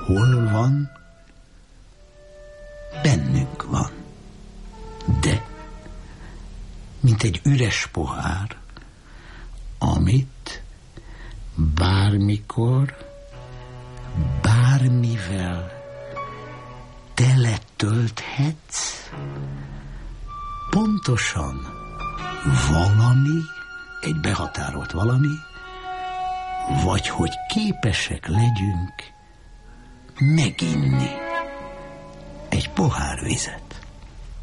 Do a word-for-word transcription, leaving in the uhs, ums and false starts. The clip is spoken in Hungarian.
hol van, bennünk van. De, mint egy üres pohár, amit bármikor, bármivel teletölthetsz, pontosan valami, egy behatárolt valami, vagy hogy képesek legyünk meginni egy pohár vizet.